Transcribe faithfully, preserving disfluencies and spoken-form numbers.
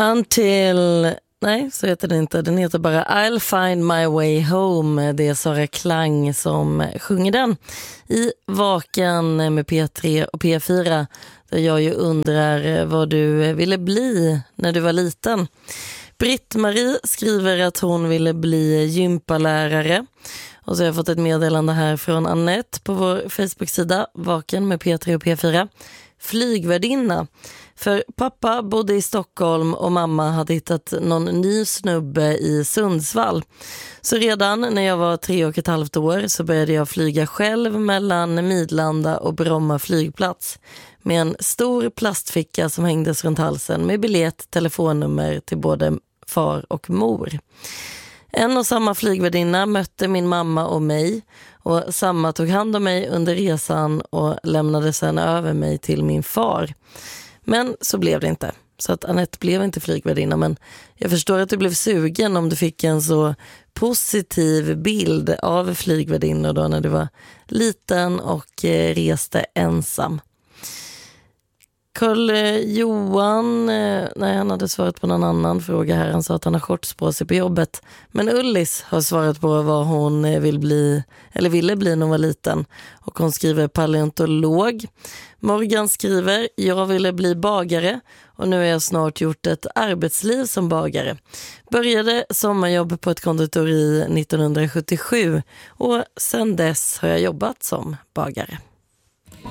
Until... Nej, så heter den inte. Den heter bara I'll find my way home. Det är Sara Klang som sjunger den i Vaken med P tre och P fyra. Där jag ju undrar vad du ville bli när du var liten. Britt-Marie skriver att hon ville bli gympalärare. Och så har jag fått ett meddelande här från Annette på vår Facebook-sida Vaken med P tre och P fyra. Flygvärdinna. För pappa bodde i Stockholm och mamma hade hittat någon ny snubbe i Sundsvall. Så redan när jag var tre och ett halvt år så började jag flyga själv mellan Midlanda och Bromma flygplats. Med en stor plastficka som hängdes runt halsen med biljett, telefonnummer till både far och mor. En och samma flygvärdinna mötte min mamma och mig och samma tog hand om mig under resan och lämnade sedan över mig till min far. Men så blev det inte. Så att Annette blev inte flygvärdinna, men jag förstår att du blev sugen om du fick en så positiv bild av flygvärdinnor då när du var liten och reste ensam. Karl Johan, nej, han hade svarat på någon annan fråga här. Han sa att han har shorts på sig på jobbet. Men Ullis har svarat på vad hon vill bli, eller ville bli när hon var liten. Och hon skriver paleontolog. Morgan skriver, jag ville bli bagare och nu har jag snart gjort ett arbetsliv som bagare. Började sommarjobb på ett konditori nittonhundrasjuttiosju och sedan dess har jag jobbat som bagare.